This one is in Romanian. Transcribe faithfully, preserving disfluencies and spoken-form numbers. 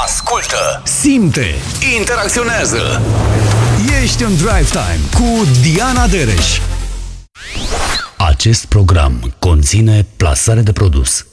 ascultă, simte, interacționează. Ești în Drive Time cu Diana Dereș. Acest program conține plasare de produs.